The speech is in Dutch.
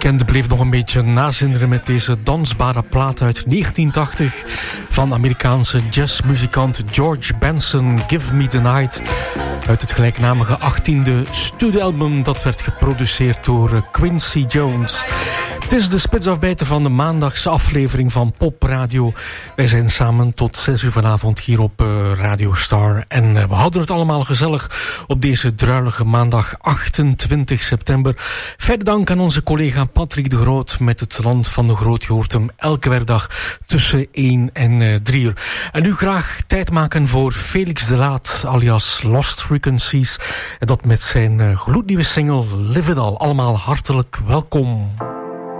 weekend bleef nog een beetje nazinderen met deze dansbare plaat uit 1980 van Amerikaanse jazzmuzikant George Benson, Give Me the Night, uit het gelijknamige 18e studioalbum dat werd geproduceerd door Quincy Jones. Het is de spitsafbijter van de maandagse aflevering van Pop Radio. Wij zijn samen tot 6 uur vanavond hier op Radio Star. En we houden het allemaal gezellig op deze druilige maandag 28 september. Verder dank aan onze collega Patrick de Groot met het Land van de Groot. Je hoort hem elke werkdag tussen 1 en 3 uur. En nu graag tijd maken voor Felix de Laat, alias Lost Frequencies. En dat met zijn gloednieuwe single Live It All. Allemaal hartelijk welkom.